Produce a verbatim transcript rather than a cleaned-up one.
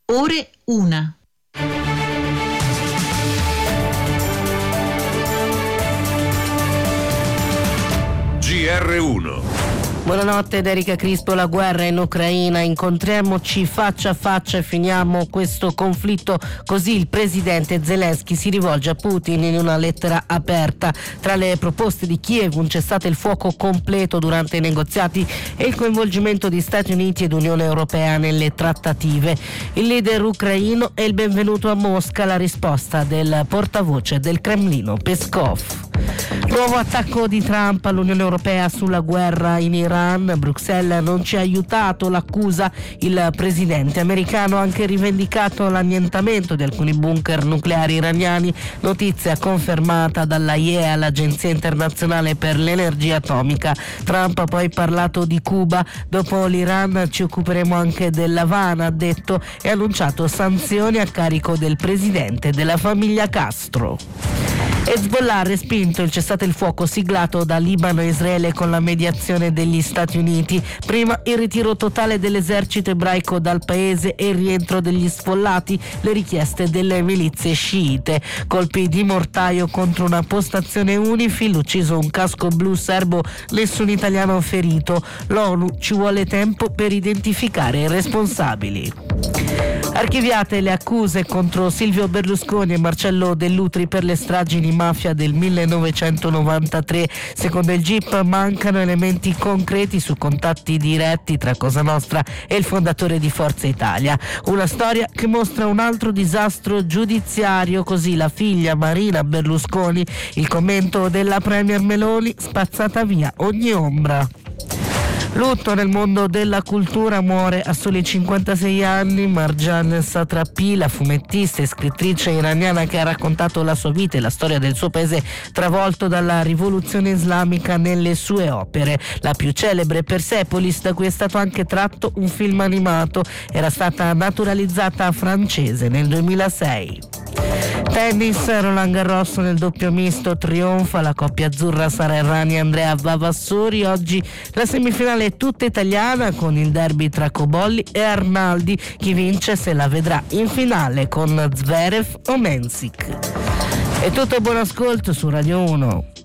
Ore una. G R uno. Buonanotte da Erika Crispo. La guerra in Ucraina, incontriamoci faccia a faccia e finiamo questo conflitto, così il presidente Zelensky si rivolge a Putin in una lettera aperta. Tra le proposte di Kiev un cessate il fuoco completo durante i negoziati e il coinvolgimento di Stati Uniti ed Unione Europea nelle trattative. Il leader ucraino è il benvenuto a Mosca, la risposta del portavoce del Cremlino Peskov. Nuovo attacco di Trump all'Unione Europea sulla guerra in Iran. Bruxelles non ci ha aiutato, l'accusa. Il presidente americano ha anche rivendicato l'annientamento di alcuni bunker nucleari iraniani, notizia confermata dalla I E A, l'Agenzia Internazionale per l'Energia Atomica. Trump ha poi parlato di Cuba. Dopo l'Iran ci occuperemo anche dell'Havana, ha detto, e ha annunciato sanzioni a carico del presidente della famiglia Castro. Hezbollah ha respinto il cessate il fuoco siglato da Libano e Israele con la mediazione degli Stati Uniti. Prima il ritiro totale dell'esercito ebraico dal paese e il rientro degli sfollati, le richieste delle milizie sciite. Colpi di mortaio contro una postazione UNIFIL, ucciso un casco blu serbo, nessun italiano ferito. L'ONU: ci vuole tempo per identificare i responsabili. Archiviate le accuse contro Silvio Berlusconi e Marcello Dell'Utri per le stragi di mafia del millenovecentonovantatré. Secondo il G I P mancano elementi concreti su contatti diretti tra Cosa Nostra e il fondatore di Forza Italia. Una storia che mostra un altro disastro giudiziario, così la figlia Marina Berlusconi. Il commento della premier Meloni: spazzata via ogni ombra. Lutto nel mondo della cultura, muore a soli cinquantasei anni Marjan Satrapi, la fumettista e scrittrice iraniana che ha raccontato la sua vita e la storia del suo paese travolto dalla rivoluzione islamica nelle sue opere. La più celebre, Persepolis, da cui è stato anche tratto un film animato, era stata naturalizzata francese nel duemilasei. Tennis, Roland Garros nel doppio misto trionfa la coppia azzurra Sara Errani e Andrea Vavassori. Oggi la semifinale è tutta italiana con il derby tra Cobolli e Arnaldi. Chi vince se la vedrà in finale con Zverev o Mensik. È tutto, buon ascolto su Radio uno.